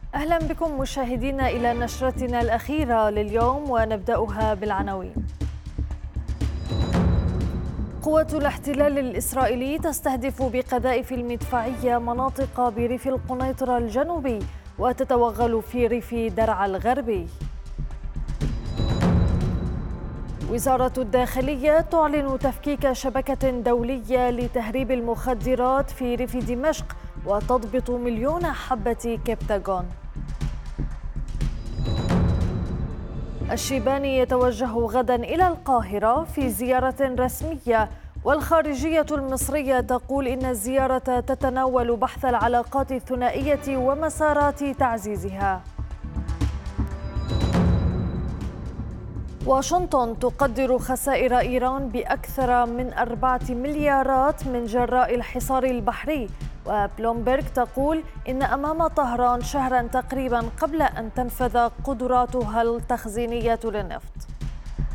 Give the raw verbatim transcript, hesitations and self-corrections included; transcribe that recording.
أهلا بكم مشاهدينا إلى نشرتنا الأخيرة لليوم، ونبدأها بالعناوين. قوات الاحتلال الإسرائيلي تستهدف بقذائف المدفعية مناطق بريف القنيطرة الجنوبي وتتوغل في ريف درعا الغربي. وزارة الداخلية تعلن تفكيك شبكة دولية لتهريب المخدرات في ريف دمشق وتضبط مليون حبة كبتاغون. الشيباني يتوجه غدا إلى القاهرة في زيارة رسمية، والخارجية المصرية تقول إن الزيارة تتناول بحث العلاقات الثنائية ومسارات تعزيزها. واشنطن تقدر خسائر إيران بأكثر من أربعة مليارات من جراء الحصار البحري، وبلومبرغ تقول إن أمام طهران شهرا تقريبا قبل أن تنفذ قدراتها التخزينية للنفط.